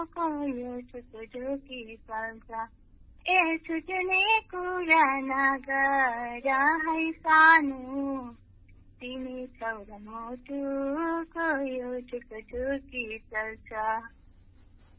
यो टुकुटुकी चल्छ ए छुट्ने कुरा नगर है सानो तिमी छौ र मोटुको यो टुकुटुकी चल्छ